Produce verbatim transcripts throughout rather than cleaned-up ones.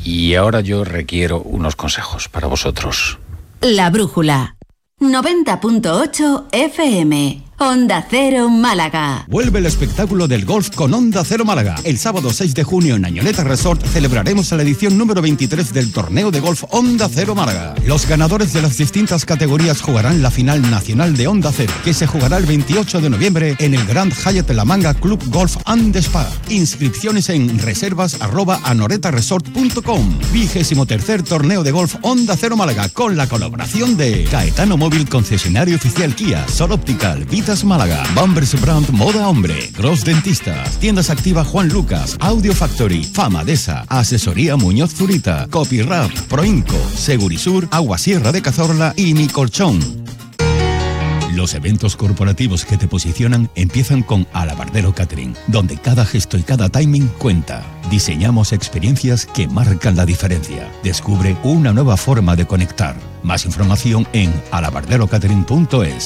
Y ahora yo requiero unos consejos para vosotros. La Brújula. noventa punto ocho F M. Onda Cero Málaga. Vuelve el espectáculo del golf con Onda Cero Málaga. El sábado seis de junio en Añoleta Resort celebraremos la edición número veintitrés del torneo de golf Onda Cero Málaga. Los ganadores de las distintas categorías jugarán la final nacional de Onda Cero, que se jugará el veintiocho de noviembre en el Grand Hyatt La Manga Club Golf and Spa. Inscripciones en reservas arroba anoretaresort punto com. Vigésimo tercer torneo de golf Onda Cero Málaga con la colaboración de Caetano Móvil, concesionario oficial Kia, Sol Optical, Vita Málaga, Bumpers Brand Moda Hombre, Gross Dentistas, Tiendas Activa Juan Lucas, Audio Factory, Famadesa, Asesoría Muñoz Zurita, Copyrap, Proinco, Segurisur, Agua Sierra de Cazorla y Mi Colchón. Los eventos corporativos que te posicionan empiezan con Alabardero Catering, donde cada gesto y cada timing cuenta. Diseñamos experiencias que marcan la diferencia. Descubre una nueva forma de conectar. Más información en alabardero catering punto es.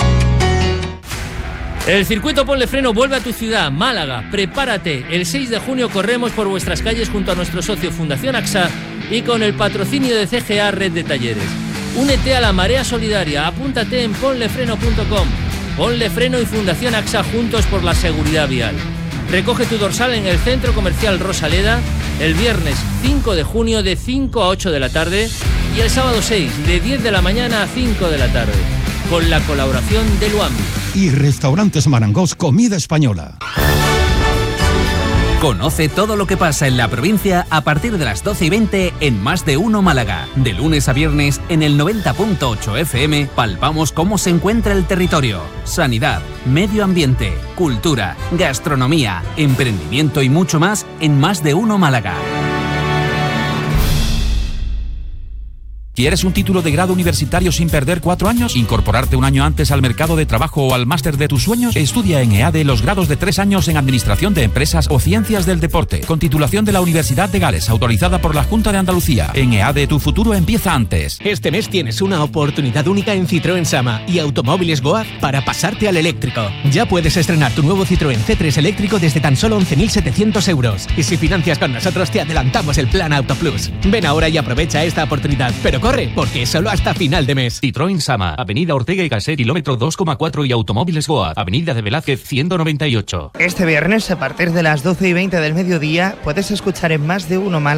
El circuito Ponle Freno vuelve a tu ciudad, Málaga. Prepárate. El seis de junio corremos por vuestras calles junto a nuestro socio Fundación A X A y con el patrocinio de C G A Red de Talleres. Únete a la marea solidaria. Apúntate en ponle freno punto com. Ponle Freno y Fundación A X A juntos por la seguridad vial. Recoge tu dorsal en el Centro Comercial Rosaleda el viernes cinco de junio de cinco a ocho de la tarde y el sábado seis de diez de la mañana a cinco de la tarde. Con la colaboración de Luambi. Y Restaurantes Marangós Comida Española. Conoce todo lo que pasa en la provincia a partir de las doce y veinte en Más de Uno Málaga. De lunes a viernes en el noventa punto ocho F M palpamos cómo se encuentra el territorio. Sanidad, medio ambiente, cultura, gastronomía, emprendimiento y mucho más en Más de Uno Málaga. ¿Quieres un título de grado universitario sin perder cuatro años? ¿Incorporarte un año antes al mercado de trabajo o al máster de tus sueños? Estudia en EADE los grados de tres años en Administración de Empresas o Ciencias del Deporte, con titulación de la Universidad de Gales, autorizada por la Junta de Andalucía. En EADE tu futuro empieza antes. Este mes tienes una oportunidad única en Citroën Sama y Automóviles Goaz para pasarte al eléctrico. Ya puedes estrenar tu nuevo Citroën C tres eléctrico desde tan solo once mil setecientos euros. Y si financias con nosotros te adelantamos el plan Auto Plus. Ven ahora y aprovecha esta oportunidad, pero corre, porque solo hasta final de mes. Citroën Sama, Avenida Ortega y Gasset, kilómetro dos coma cuatro y Automóviles Goaz, Avenida de Velázquez ciento noventa y ocho. Este viernes, a partir de las doce y veinte del mediodía, puedes escuchar en Más de Uno Málaga